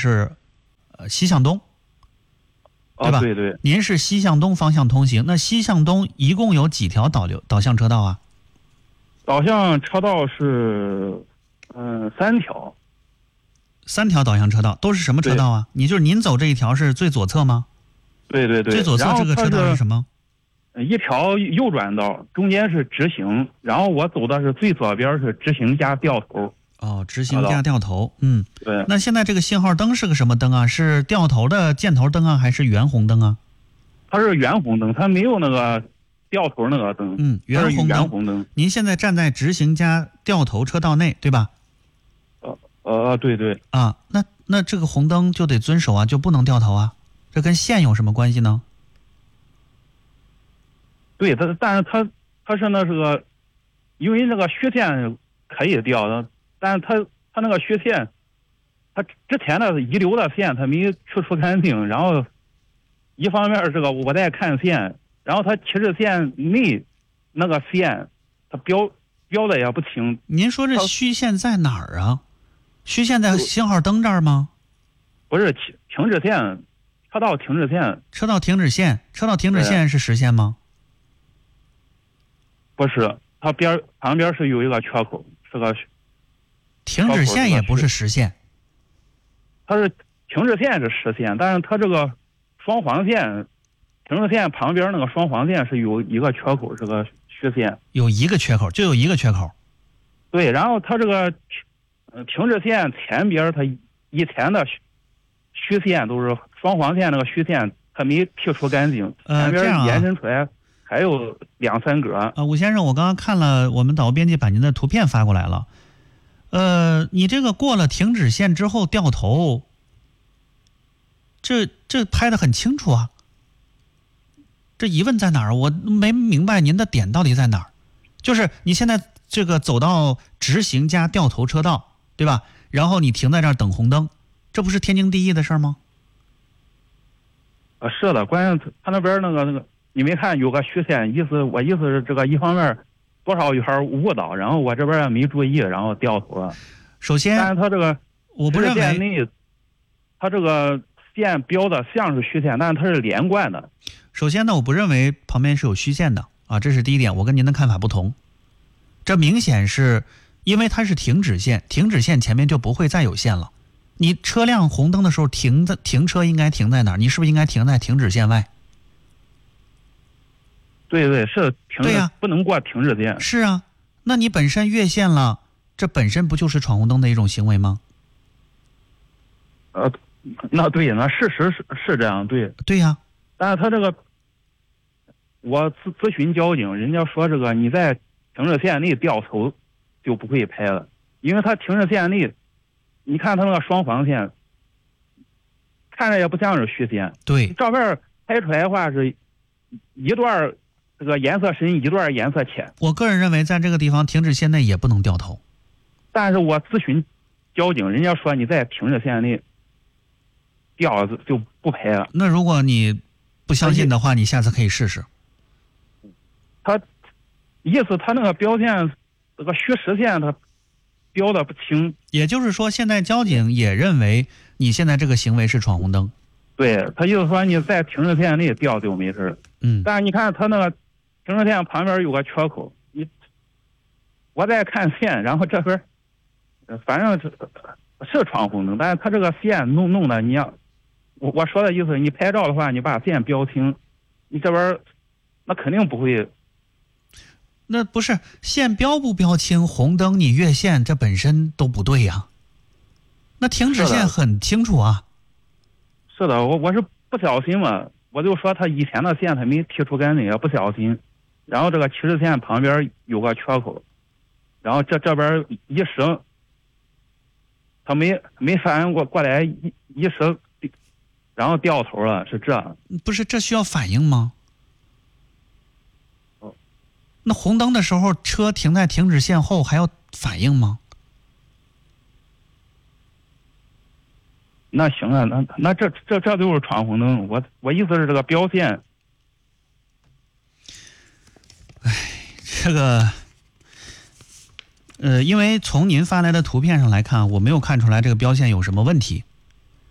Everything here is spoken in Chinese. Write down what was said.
是西向东，对吧？ 对对。 您是西向东方向通行，那西向东一共有几条导向车道啊？ 导向车道是3条。 3条导向车道都是什么车道啊？您走这一条是最左侧吗？ 对对对。 最左侧这个车道是什么？ 一条右转道，中间是直行，然后我走的是最左边是直行加掉头。 直行加掉头。 对。 那现在这个信号灯是个什么灯啊？是掉头的箭头灯啊，还是圆红灯啊？ 它是圆红灯，它没有那个掉头那个灯。 圆红灯。您现在站在直行加掉头车道内，对吧？ 对对。 那这个红灯就得遵守啊，就不能掉头啊，这跟线有什么关系呢？ 对，但是它是那个，因为那个虚线可以掉的，但是它那个虚线，它之前的遗留的线它没去除干净，然后一方面这个我在看线，然后它起始线内那个线它标的也不清。 您说这虚线在哪儿啊？虚线在信号灯这儿吗？ 不是，停止线，车道停止线。 车道停止线是实线吗？ 不是，它旁边是有一个缺口，是个停止线也不是实线。 它是停止线是实线，但是它这个双黄线，停止线旁边那个双黄线是有一个缺口，是个虚线。 有一个缺口，就有一个缺口。 对，然后它这个停止线前边它以前的虚线都是双黄线，那个虚线它没剔除干净，前边延伸出来还有2-3格。 吴先生，我刚刚看了我们导播编辑把您的图片发过来了。你这个过了停止线之后掉头，这拍得很清楚啊。这疑问在哪儿？我没明白您的点到底在哪儿。就是你现在这个走到直行加掉头车道，对吧？然后你停在这儿等红灯，这不是天经地义的事吗？ 是的，关键他那边那个，你没看有个虚线，我意思是这个一方面多少有点误导，然后我这边也没注意，然后掉头了。 首先， 但是他这个我不认为， 他这个线标的像是虚线，但是它是连贯的。 首先呢，我不认为旁边是有虚线的啊，这是第一点，我跟您的看法不同。这明显是因为它是停止线，停止线前面就不会再有线了。你车辆红灯的时候停车应该停在哪儿？你是不是应该停在停止线外？ 对对，是停。 对呀， 不能过停止线。 是啊，那你本身越线了，这本身不就是闯红灯的一种行为吗？ 那对，那事实是这样，对。 对呀， 但是他这个，我咨询交警，人家说这个你在停止线内掉头就不会拍了，因为他停止线内，你看他那个双黄线，看着也不像是虚线。 对， 照片拍出来的话是一段这个颜色深，一段颜色浅。 我个人认为，在这个地方停止线内也不能掉头。 但是我咨询交警，人家说你在停止线内掉就不拍了。 那如果你不相信的话，你下次可以试试。 他意思他那个标线，这个虚实线他标的不清。 也就是说，现在交警也认为你现在这个行为是闯红灯。 对，他就是说你在停止线内掉就没事。但是你看他那个停止线旁边有个缺口，我在看线，然后这边反正是闯红灯，但是他这个线弄的，你要我说的意思，你拍照的话，你把线标清，你这边那肯定不会。 那不是线标不标清，红灯你越线，这本身都不对呀。那停止线很清楚啊。 是的，我是不小心嘛，我就说他以前的线他没剔除干净，也不小心，然后这个起始线旁边有个缺口，然后这边一时他没反应过来，一时然后掉头了，是这。 不是，这需要反应吗？那红灯的时候车停在停止线后还要反应吗？ 那行啊，那这就是闯红灯。我意思是这个标线。 这个因为从您发来的图片上来看，我没有看出来这个标线有什么问题。